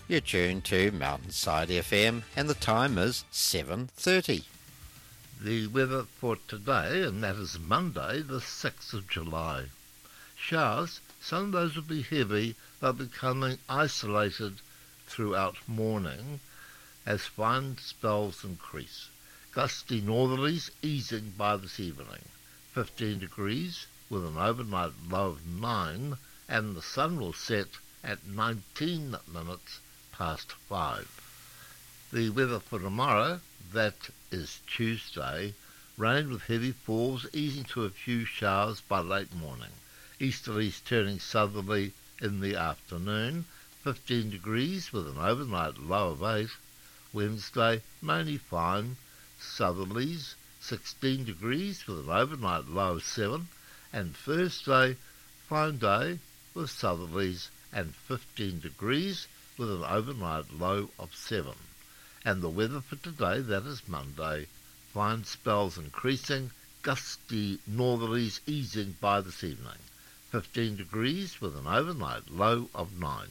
You're tuned to Mountainside FM and the time is 7:30. The weather for today, and that is Monday, the 6th of July. Showers, some of those will be heavy, but becoming isolated throughout morning as fine spells increase. Gusty northerlies easing by this evening. 15 degrees with an overnight low of 9, and the sun will set at 19 minutes past 5. The weather for tomorrow, that is Tuesday, rain with heavy falls easing to a few showers by late morning. Easterlies turning southerly in the afternoon, 15 degrees with an overnight low of 8. Wednesday, mainly fine, southerlies, 16 degrees with an overnight low of 7. And Thursday, fine day with southerlies and 15 degrees with an overnight low of 7. And the weather for today, that is Monday, fine spells increasing, gusty northerlies easing by this evening. 15 degrees with an overnight low of 9.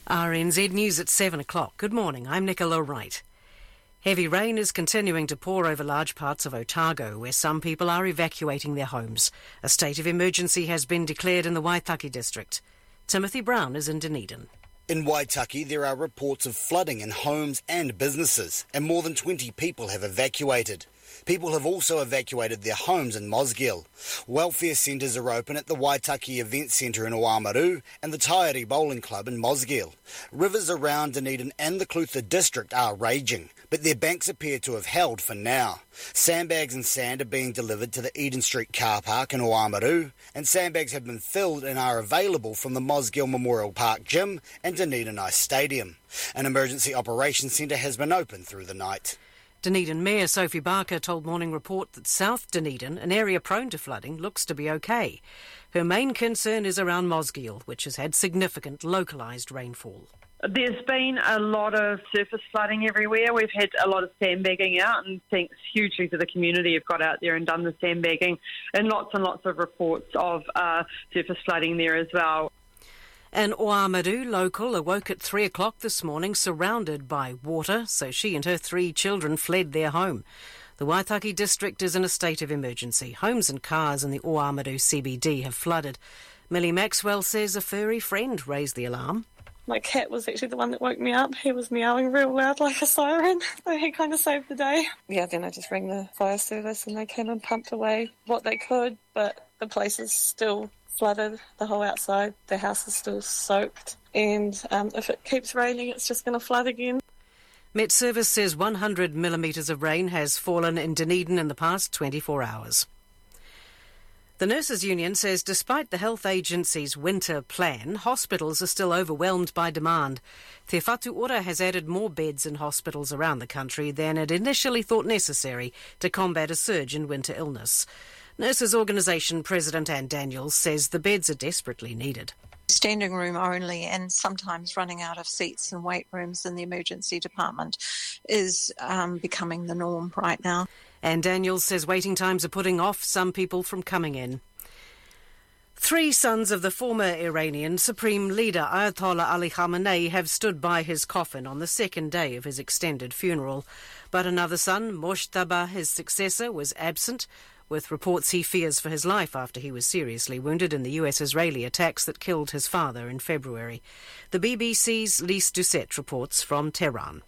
RNZ News at 7 o'clock. Good morning, I'm Nicola Wright. Heavy rain is continuing to pour over large parts of Otago, where some people are evacuating their homes. A state of emergency has been declared in the Waitaki district. Timothy Brown is in Dunedin. In Waitaki, there are reports of flooding in homes and businesses, and more than 20 people have evacuated. People have also evacuated their homes in Mosgiel. Welfare centres are open at the Waitaki Event Centre in Oamaru and the Taieri Bowling Club in Mosgiel. Rivers around Dunedin and the Clutha district are raging, but their banks appear to have held for now. Sandbags and sand are being delivered to the Eden Street car park in Oamaru, and sandbags have been filled and are available from the Mosgiel Memorial Park Gym and Dunedin Ice Stadium. An emergency operations centre has been open through the night. Dunedin Mayor Sophie Barker told Morning Report that South Dunedin, an area prone to flooding, looks to be okay. Her main concern is around Mosgiel, which has had significant localised rainfall. There's been a lot of surface flooding everywhere. We've had a lot of sandbagging out, and thanks hugely to the community who've got out there and done the sandbagging, and lots of reports of surface flooding there as well. An Oamaru local awoke at 3 o'clock this morning surrounded by water, so she and her 3 children fled their home. The Waitaki district is in a state of emergency. Homes and cars in the Oamaru CBD have flooded. Millie Maxwell says a furry friend raised the alarm. My cat was actually the one that woke me up. He was meowing real loud like a siren, so he kind of saved the day. Yeah, then I just rang the fire service and they came and pumped away what they could, but the place is still flooded, the whole outside. The house is still soaked, and if it keeps raining, it's just going to flood again. Met Service says 100 millimetres of rain has fallen in Dunedin in the past 24 hours. The Nurses Union says despite the health agency's winter plan, hospitals are still overwhelmed by demand. Te Whatu Ora has added more beds in hospitals around the country than it initially thought necessary to combat a surge in winter illness. Nurses Organisation President Anne Daniels says the beds are desperately needed. Standing room only, and sometimes running out of seats and wait rooms in the emergency department is becoming the norm right now. And Daniels says waiting times are putting off some people from coming in. 3 sons of the former Iranian Supreme Leader Ayatollah Ali Khamenei have stood by his coffin on the second day of his extended funeral. But another son, Moshtaba, his successor, was absent, with reports he fears for his life after he was seriously wounded in the US-Israeli attacks that killed his father in February. The BBC's Lise Doucette reports from Tehran.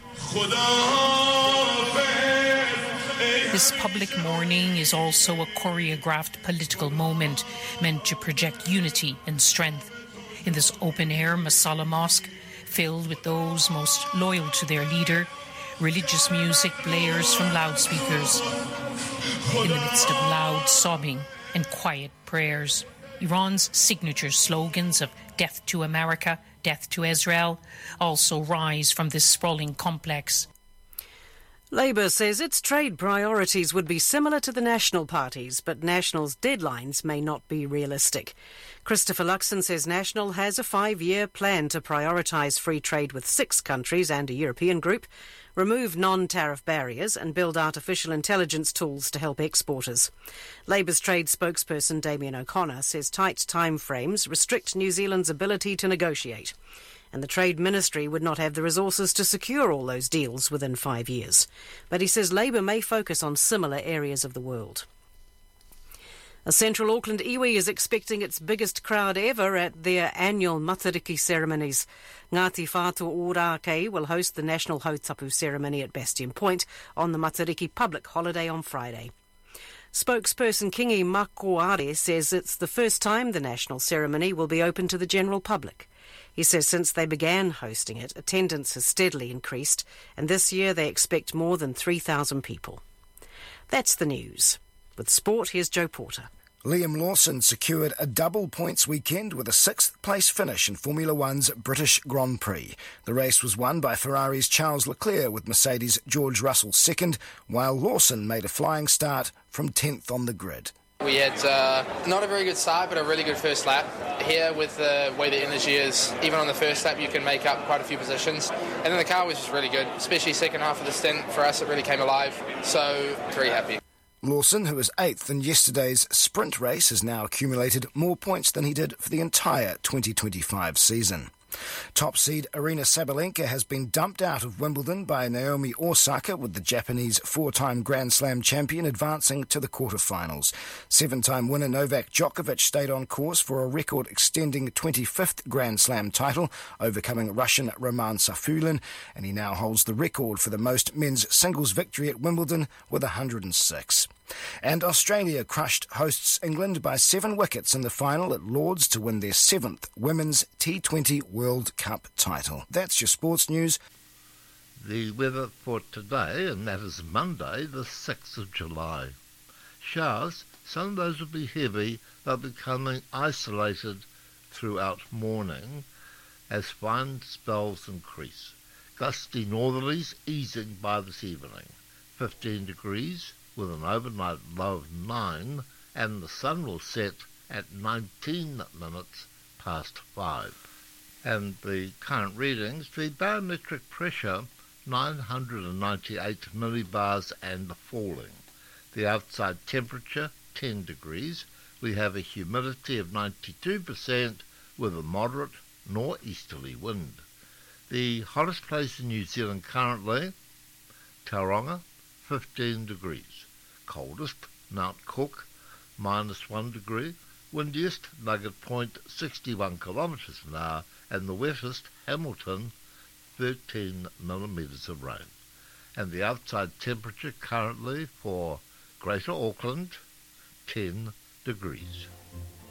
This public mourning is also a choreographed political moment meant to project unity and strength. In this open-air Masala Mosque, filled with those most loyal to their leader, religious music blares from loudspeakers. In the midst of loud sobbing and quiet prayers, Iran's signature slogans of death to America, death to Israel also rise from this sprawling complex. Labour says its trade priorities would be similar to the National Party's, but National's deadlines may not be realistic. Christopher Luxon says National has a 5-year plan to prioritise free trade with 6 countries and a European group, remove non-tariff barriers and build artificial intelligence tools to help exporters. Labour's trade spokesperson Damien O'Connor says tight timeframes restrict New Zealand's ability to negotiate. and the Trade Ministry would not have the resources to secure all those deals within 5 years. But he says Labour may focus on similar areas of the world. A Central Auckland iwi is expecting its biggest crowd ever at their annual Matariki ceremonies. Ngāti Whātua Ōrākei will host the National Hautapu ceremony at Bastion Point on the Matariki public holiday on Friday. Spokesperson Kingi Makoare says it's the first time the national ceremony will be open to the general public. He says since they began hosting it, attendance has steadily increased, and this year they expect more than 3,000 people. That's the news. With sport, here's Joe Porter. Liam Lawson secured a double points weekend with a sixth-place finish in Formula One's British Grand Prix. The race was won by Ferrari's Charles Leclerc with Mercedes' George Russell second, while Lawson made a flying start from 10th on the grid. We had not a very good start, but a really good first lap. Here, with the way the energy is, even on the first lap, you can make up quite a few positions. And then the car was just really good, especially second half of the stint. For us, it really came alive, so very happy. Lawson, who was 8th in yesterday's sprint race, has now accumulated more points than he did for the entire 2025 season. Top seed Aryna Sabalenka has been dumped out of Wimbledon by Naomi Osaka, with the Japanese four-time Grand Slam champion advancing to the quarterfinals. Seven-time winner Novak Djokovic stayed on course for a record-extending 25th Grand Slam title, overcoming Russian Roman Safulin, and he now holds the record for the most men's singles victory at Wimbledon with 106. And Australia crushed hosts England by 7 wickets in the final at Lord's to win their 7th Women's T20 World Cup title. That's your sports news. The weather for today, and that is Monday, the 6th of July. Showers, some of those will be heavy, but becoming isolated throughout morning as fine spells increase. Gusty northerlies easing by this evening. 15 degrees. With an overnight low of 9, and the sun will set at 19 minutes past 5. And the current readings, the barometric pressure 998 millibars and falling. The outside temperature 10 degrees. We have a humidity of 92% with a moderate northeasterly wind. The hottest place in New Zealand currently, Tauranga, 15 degrees. Coldest, Mount Cook, -1 degree. Windiest, Nugget Point, 61 kilometres an hour. And the wettest, Hamilton, 13 millimetres of rain. And the outside temperature currently for Greater Auckland, 10 degrees.